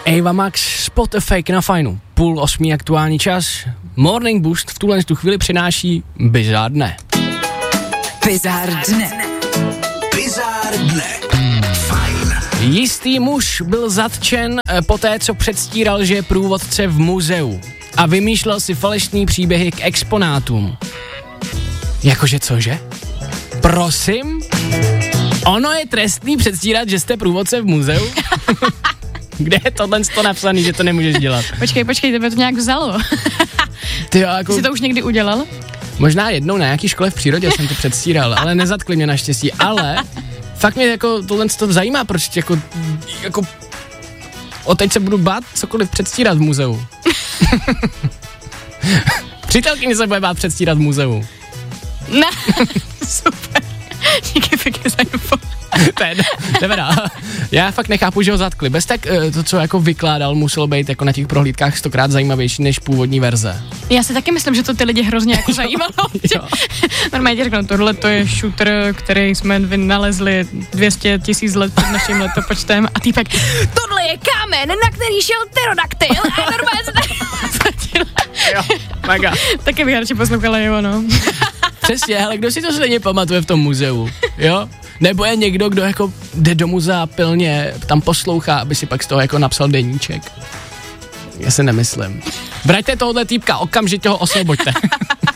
Ava Max, Spot a Fake na Fajnu. 7:30 aktuální čas. Morning Boost v tuhle chvíli přináší Bizár dne. Bizár dne. Bizár dne. Fajn. Jistý muž byl zatčen poté, co předstíral, že je průvodce v muzeu a vymýšlel si falešný příběhy k exponátům. Jakože cože? Prosím? Ono je trestný předstírat, že jste průvodce v muzeu? Kde je tohle napsaný, že to nemůžeš dělat? Počkej, tebe to nějak vzalo. Ty jako... Jsi to už někdy udělal? Možná jednou na nějaký škole v přírodě jsem to předstíral, ale nezatkli mě naštěstí, ale fakt mě jako tohle to zajímá, proč jako teď se budu bát cokoliv předstírat v muzeu. Přítelkyně se bude bát předstírat v muzeu. Ne, super. Díky pěkně za info. Dobrá. Já fakt nechápu, že ho zatkli. Bez tak to, co jako vykládal, muselo být jako na těch prohlídkách 100krát zajímavější než původní verze. Já si taky myslím, že to ty lidi hrozně jako zajímalo. Normálně ti řeknu, tohle to je shooter, který jsme vynalezli 200 000 let před naším letopočtem a týpek, tohle je kámen, na který šel pterodaktyl a normálně se tady Jo, mega. Taky bych radši poslouchala jeho, no. Přesně, ale kdo si to stejně pamatuje v tom muzeu, jo? Nebo je někdo, kdo jako jde do muzea pilně, tam poslouchá, aby si pak z toho jako napsal deníček. Já si nemyslím. Vraťte tohohle týpka, okamžitě ho osvoboďte.